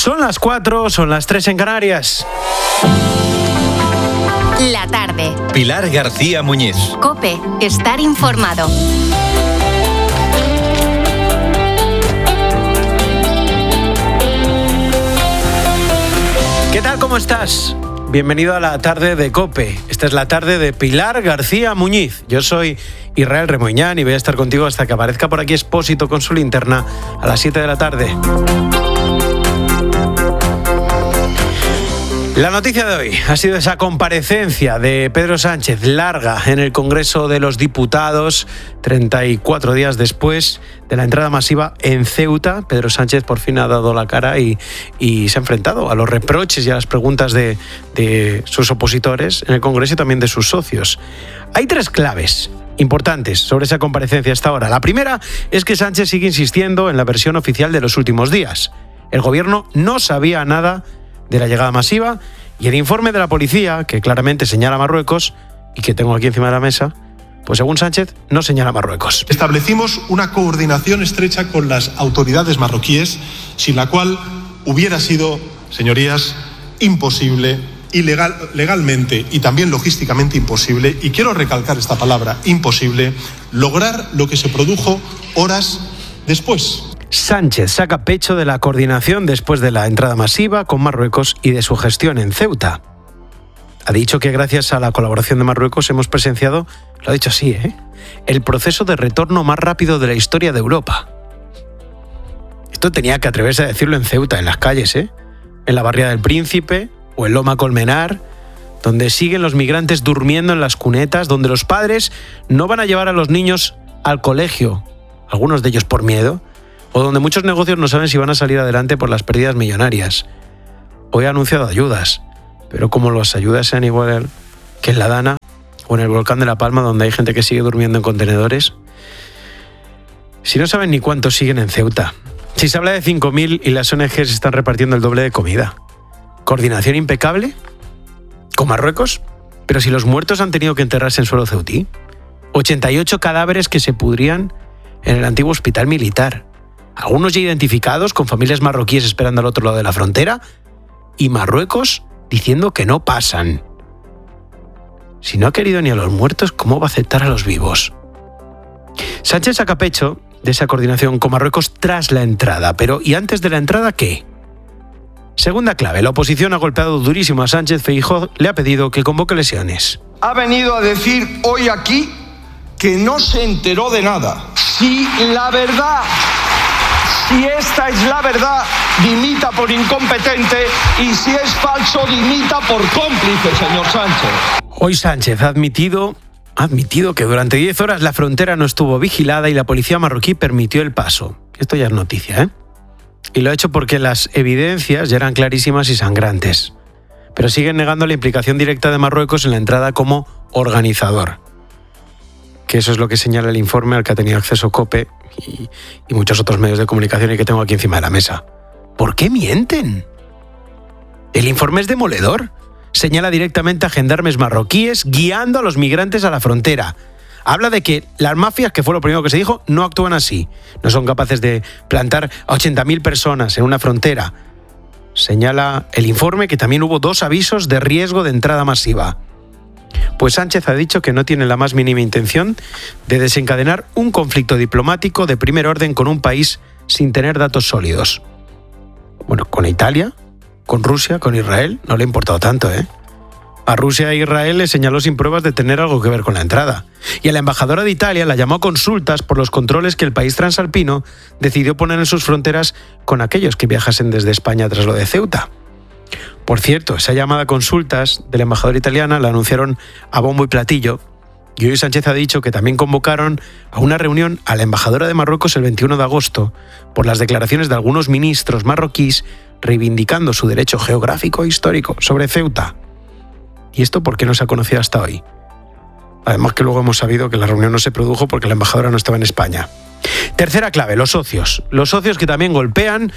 Son las 4, son las 3 en Canarias. La tarde. Pilar García Muñiz. COPE. Estar informado. ¿Qué tal? ¿Cómo estás? Bienvenido a la tarde de COPE. Esta es la tarde de Pilar García Muñiz. Yo soy Israel Remoñán y voy a estar contigo hasta que aparezca por aquí Expósito con su linterna a las 7 de la tarde. La noticia de hoy ha sido esa comparecencia de Pedro Sánchez, larga, en el Congreso de los Diputados, 34 días después de la entrada masiva en Ceuta. Pedro Sánchez por fin ha dado la cara y se ha enfrentado a los reproches y a las preguntas de sus opositores en el Congreso y también de sus socios. Hay 3 claves importantes sobre esa comparecencia hasta ahora. La primera es que Sánchez sigue insistiendo en la versión oficial de los últimos días. El gobierno no sabía nada de la llegada masiva, y el informe de la policía, que claramente señala a Marruecos, y que tengo aquí encima de la mesa, pues según Sánchez, no señala a Marruecos. Establecimos una coordinación estrecha con las autoridades marroquíes, sin la cual hubiera sido, señorías, imposible, legalmente y también logísticamente imposible, y quiero recalcar esta palabra, imposible, lograr lo que se produjo horas después. Sánchez saca pecho de la coordinación después de la entrada masiva con Marruecos y de su gestión en Ceuta. Ha dicho que gracias a la colaboración de Marruecos hemos presenciado, lo ha dicho así, el proceso de retorno más rápido de la historia de Europa. Esto tenía que atreverse a decirlo en Ceuta, en las calles, en la Barriada del Príncipe o en Loma Colmenar, donde siguen los migrantes durmiendo en las cunetas, donde los padres no van a llevar a los niños al colegio, algunos de ellos por miedo, o donde muchos negocios no saben si van a salir adelante por las pérdidas millonarias. Hoy ha anunciado ayudas, pero como las ayudas sean igual que en La Dana o en el volcán de La Palma, donde hay gente que sigue durmiendo en contenedores, si no saben ni cuántos siguen en Ceuta, si se habla de 5.000 y las ONGs están repartiendo el doble de comida. ¿Coordinación impecable? ¿Con Marruecos? Pero si los muertos han tenido que enterrarse en suelo ceutí. 88 cadáveres que se pudrían en el antiguo hospital militar. Algunos ya identificados con familias marroquíes esperando al otro lado de la frontera, y Marruecos diciendo que no pasan. Si no ha querido ni a los muertos, ¿cómo va a aceptar a los vivos? Sánchez saca pecho de esa coordinación con Marruecos tras la entrada, pero ¿y antes de la entrada qué? Segunda clave, la oposición ha golpeado durísimo a Sánchez. Feijóo le ha pedido que convoque lesiones. Ha venido a decir hoy aquí que no se enteró de nada. Si esta es la verdad, dimita por incompetente, y si es falso, dimita por cómplice, señor Sánchez. Hoy Sánchez ha admitido que durante 10 horas la frontera no estuvo vigilada y la policía marroquí permitió el paso. Esto ya es noticia, Y lo ha hecho porque las evidencias ya eran clarísimas y sangrantes. Pero siguen negando la implicación directa de Marruecos en la entrada como organizador. Que eso es lo que señala el informe al que ha tenido acceso COPE y muchos otros medios de comunicación y que tengo aquí encima de la mesa. ¿Por qué mienten? El informe es demoledor. Señala directamente a gendarmes marroquíes guiando a los migrantes a la frontera. Habla de que las mafias, que fue lo primero que se dijo, no actúan así. No son capaces de plantar a 80.000 personas en una frontera. Señala el informe que también hubo 2 avisos de riesgo de entrada masiva. Pues Sánchez ha dicho que no tiene la más mínima intención de desencadenar un conflicto diplomático de primer orden con un país sin tener datos sólidos. Bueno, con Italia, con Rusia, con Israel, no le ha importado tanto, A Rusia e Israel le señaló sin pruebas de tener algo que ver con la entrada. Y a la embajadora de Italia la llamó a consultas por los controles que el país transalpino decidió poner en sus fronteras con aquellos que viajasen desde España tras lo de Ceuta. Por cierto, esa llamada a consultas de la embajadora italiana la anunciaron a bombo y platillo, y hoy Sánchez ha dicho que también convocaron a una reunión a la embajadora de Marruecos el 21 de agosto por las declaraciones de algunos ministros marroquíes reivindicando su derecho geográfico e histórico sobre Ceuta. ¿Y esto por qué no se ha conocido hasta hoy? Además que luego hemos sabido que la reunión no se produjo porque la embajadora no estaba en España. Tercera clave, los socios. Los socios que también golpean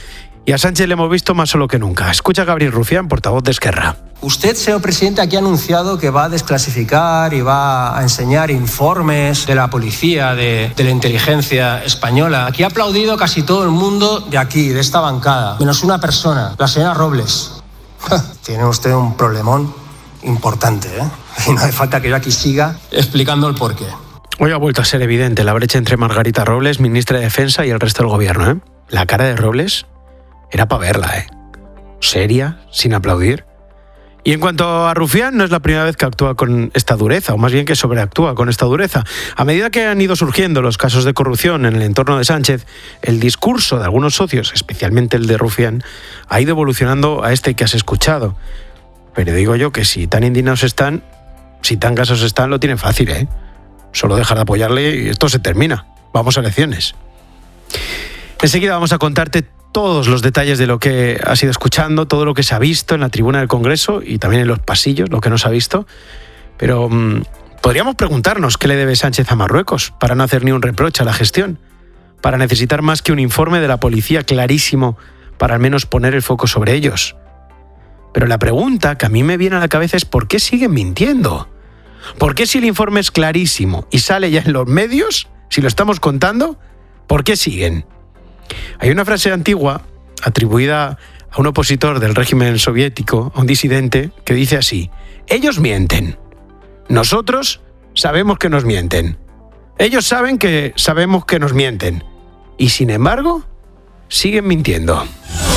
Y a Sánchez le hemos visto más solo que nunca. Escucha a Gabriel Rufián, portavoz de Esquerra. Usted, señor presidente, aquí ha anunciado que va a desclasificar y va a enseñar informes de la policía, de la inteligencia española. Aquí ha aplaudido casi todo el mundo de aquí, de esta bancada, menos una persona, la señora Robles. Tiene usted un problemón importante, ¿eh? Y no hace falta que yo aquí siga explicando el porqué. Hoy ha vuelto a ser evidente la brecha entre Margarita Robles, ministra de Defensa, y el resto del gobierno, ¿eh? La cara de Robles era para verla, ¿eh? Seria, sin aplaudir. Y en cuanto a Rufián, no es la primera vez que actúa con esta dureza, o más bien que sobreactúa con esta dureza. A medida que han ido surgiendo los casos de corrupción en el entorno de Sánchez, el discurso de algunos socios, especialmente el de Rufián, ha ido evolucionando a este que has escuchado. Pero digo yo que si tan indignados están, si tan gasos están, lo tienen fácil, ¿eh? Solo dejar de apoyarle y esto se termina. Vamos a elecciones. Enseguida vamos a contarte todos los detalles de lo que has ido escuchando, todo lo que se ha visto en la tribuna del Congreso y también en los pasillos, lo que no se ha visto. Pero podríamos preguntarnos qué le debe Sánchez a Marruecos para no hacer ni un reproche a la gestión, para necesitar más que un informe de la policía clarísimo para al menos poner el foco sobre ellos. Pero la pregunta que a mí me viene a la cabeza es ¿por qué siguen mintiendo? ¿Por qué si el informe es clarísimo y sale ya en los medios, si lo estamos contando, por qué siguen? Hay una frase antigua atribuida a un opositor del régimen soviético, a un disidente, que dice así: ellos mienten. Nosotros sabemos que nos mienten. Ellos saben que sabemos que nos mienten. Y sin embargo, siguen mintiendo.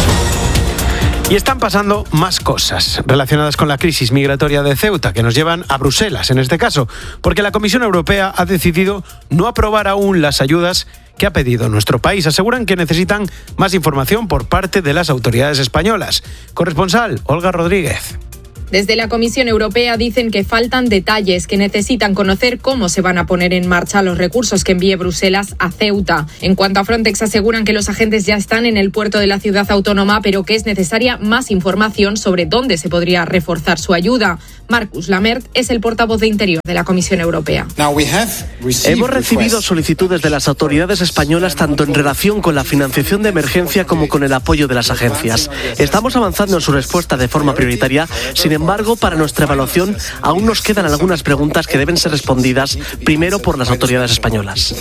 Y están pasando más cosas relacionadas con la crisis migratoria de Ceuta, que nos llevan a Bruselas, en este caso, porque la Comisión Europea ha decidido no aprobar aún las ayudas que ha pedido nuestro país. Aseguran que necesitan más información por parte de las autoridades españolas. Corresponsal, Olga Rodríguez. Desde la Comisión Europea dicen que faltan detalles, que necesitan conocer cómo se van a poner en marcha los recursos que envíe Bruselas a Ceuta. En cuanto a Frontex, aseguran que los agentes ya están en el puerto de la ciudad autónoma, pero que es necesaria más información sobre dónde se podría reforzar su ayuda. Marcus Lamert es el portavoz de Interior de la Comisión Europea. Hemos recibido solicitudes de las autoridades españolas tanto en relación con la financiación de emergencia como con el apoyo de las agencias. Estamos avanzando en su respuesta de forma prioritaria. Sin embargo, para nuestra evaluación aún nos quedan algunas preguntas que deben ser respondidas primero por las autoridades españolas.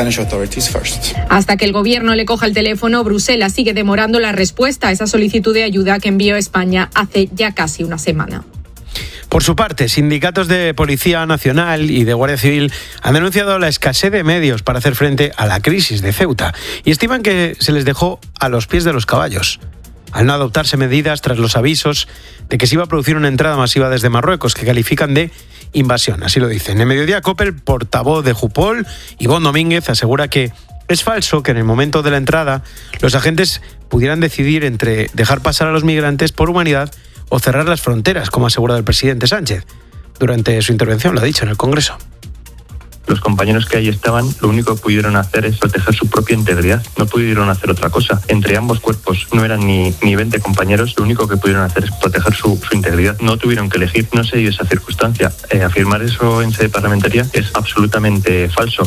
Hasta que el gobierno le coja el teléfono, Bruselas sigue demorando la respuesta a esa solicitud de ayuda que envió España hace ya casi una semana. Por su parte, sindicatos de Policía Nacional y de Guardia Civil han denunciado la escasez de medios para hacer frente a la crisis de Ceuta y estiman que se les dejó a los pies de los caballos, al no adoptarse medidas tras los avisos de que se iba a producir una entrada masiva desde Marruecos, que califican de invasión, así lo dicen. En Mediodía Cope, el portavoz de Jupol, Ivonne Domínguez, asegura que es falso que en el momento de la entrada los agentes pudieran decidir entre dejar pasar a los migrantes por humanidad o cerrar las fronteras, como ha asegurado el presidente Sánchez. Durante su intervención lo ha dicho en el Congreso. Los compañeros que ahí estaban, lo único que pudieron hacer es proteger su propia integridad. No pudieron hacer otra cosa. Entre ambos cuerpos no eran ni 20 compañeros. Lo único que pudieron hacer es proteger su integridad. No tuvieron que elegir. No se dio esa circunstancia. Afirmar eso en sede parlamentaria es absolutamente falso.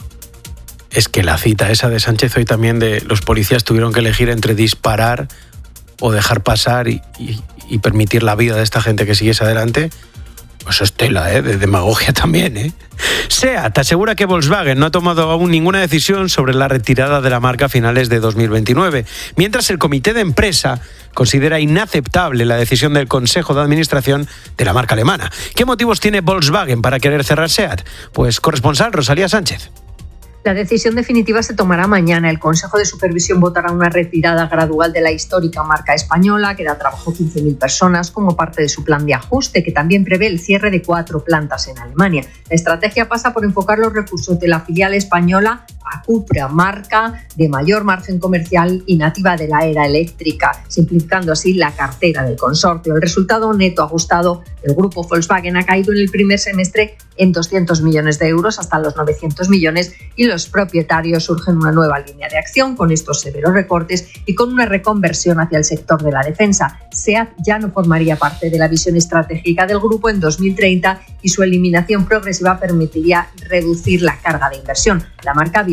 Es que la cita esa de Sánchez hoy también de los policías tuvieron que elegir entre disparar o dejar pasar y permitir la vida de esta gente que siguiese adelante, pues es tela, de demagogia también, SEAT asegura que Volkswagen no ha tomado aún ninguna decisión sobre la retirada de la marca a finales de 2029, mientras el comité de empresa considera inaceptable la decisión del Consejo de Administración de la marca alemana. ¿Qué motivos tiene Volkswagen para querer cerrar SEAT? Pues corresponsal Rosalía Sánchez. La decisión definitiva se tomará mañana. El Consejo de Supervisión votará una retirada gradual de la histórica marca española, que da trabajo a 15.000 personas, como parte de su plan de ajuste, que también prevé el cierre de 4 plantas en Alemania. La estrategia pasa por enfocar los recursos de la filial española a Cupra, marca de mayor margen comercial y nativa de la era eléctrica, simplificando así la cartera del consorcio. El resultado neto ajustado del grupo Volkswagen ha caído en el primer semestre en 200 millones de euros hasta los 900 millones y los propietarios surgen una nueva línea de acción con estos severos recortes y con una reconversión hacia el sector de la defensa. SEAT ya no formaría parte de la visión estratégica del grupo en 2030 y su eliminación progresiva permitiría reducir la carga de inversión. La marca había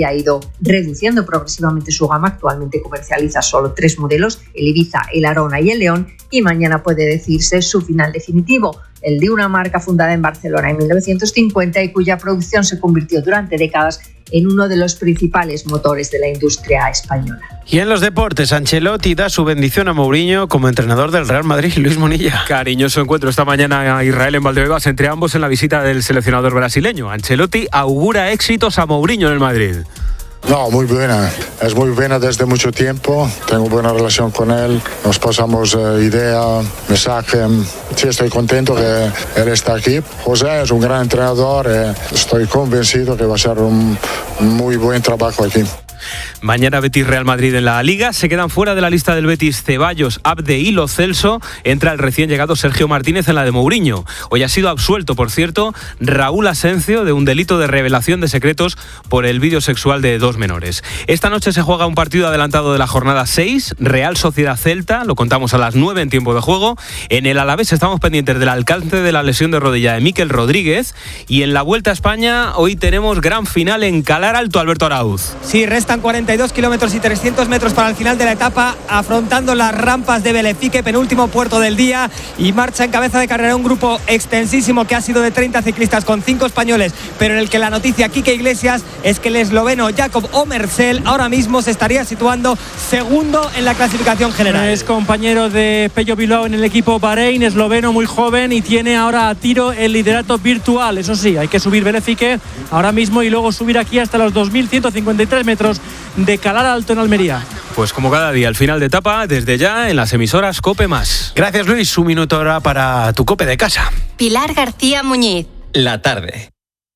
ha ido reduciendo progresivamente su gama. Actualmente comercializa solo 3 modelos, el Ibiza, el Arona y el León, y mañana puede decirse su final definitivo, el de una marca fundada en Barcelona en 1950 y cuya producción se convirtió durante décadas en uno de los principales motores de la industria española. Y en los deportes, Ancelotti da su bendición a Mourinho como entrenador del Real Madrid. Luis Monilla. Cariñoso encuentro esta mañana a Israel en Valdebebas entre ambos en la visita del seleccionador brasileño. Ancelotti augura éxitos a Mourinho en el Madrid. No, muy buena. Es muy buena desde mucho tiempo. Tengo buena relación con él. Nos pasamos idea, mensaje. Sí, estoy contento que él está aquí. José es un gran entrenador. Estoy convencido que va a ser un muy buen trabajo aquí. Mañana Betis-Real Madrid en la Liga. Se quedan fuera de la lista del Betis Ceballos, Abde y Lo Celso. Entra el recién llegado Sergio Martínez en la de Mourinho. Hoy ha sido absuelto, por cierto, Raúl Asencio de un delito de revelación de secretos por el vídeo sexual de 2 menores. Esta noche se juega un partido adelantado de la jornada 6, Real Sociedad Celta, lo contamos a las 9 en tiempo de juego. En el Alavés estamos pendientes del alcance de la lesión de rodilla de Mikel Rodríguez. Y en la Vuelta a España hoy tenemos gran final en Calar Alto, Alberto Arauz. Sí, restan 42 kilómetros y 300 metros para el final de la etapa, afrontando las rampas de Belefique, penúltimo puerto del día, y marcha en cabeza de carrera un grupo extensísimo que ha sido de 30 ciclistas con 5 españoles, pero en el que la noticia Quique Iglesias es que el esloveno Jakob Omersel ahora mismo se estaría situando segundo en la clasificación general. Es compañero de Pello Bilbao en el equipo Bahrein, esloveno muy joven y tiene ahora a tiro el liderato virtual. Eso sí, hay que subir Belefique ahora mismo y luego subir aquí hasta los 2.153 metros de Calar Alto en Almería. Pues como cada día, al final de etapa, desde ya en las emisoras COPE+. Gracias, Luis. Un minuto ahora para tu COPE de casa. Pilar García Muñiz. La tarde.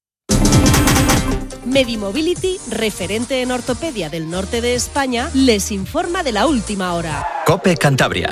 Medimobility, referente en ortopedia del norte de España, les informa de la última hora. COPE Cantabria.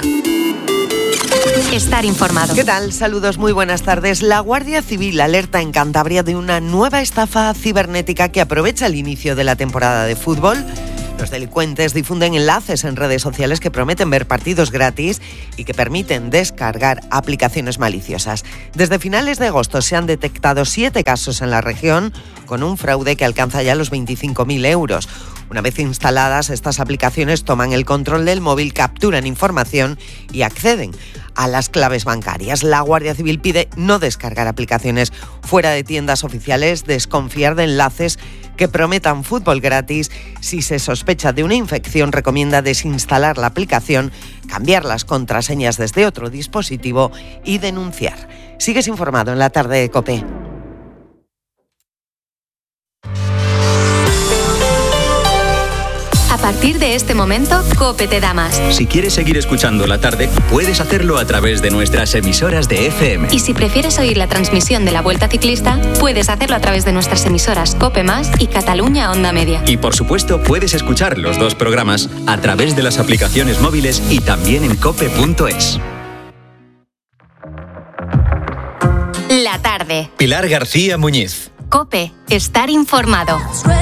Estar informado. ¿Qué tal? Saludos, muy buenas tardes. La Guardia Civil alerta en Cantabria de una nueva estafa cibernética que aprovecha el inicio de la temporada de fútbol. Los delincuentes difunden enlaces en redes sociales que prometen ver partidos gratis y que permiten descargar aplicaciones maliciosas. Desde finales de agosto se han detectado 7 casos en la región con un fraude que alcanza ya los 25.000 euros. Una vez instaladas, estas aplicaciones toman el control del móvil, capturan información y acceden a las claves bancarias. La Guardia Civil pide no descargar aplicaciones fuera de tiendas oficiales, desconfiar de enlaces que prometan fútbol gratis. Si se sospecha de una infección, recomienda desinstalar la aplicación, cambiar las contraseñas desde otro dispositivo y denunciar. Sigues informado en la tarde de COPE. A partir de este momento, COPE te da más. Si quieres seguir escuchando la tarde, puedes hacerlo a través de nuestras emisoras de FM. Y si prefieres oír la transmisión de la Vuelta Ciclista, puedes hacerlo a través de nuestras emisoras COPE+ y Cataluña Onda Media. Y por supuesto, puedes escuchar los 2 programas a través de las aplicaciones móviles y también en cope.es. La tarde. Pilar García Muñiz. COPE. Estar informado.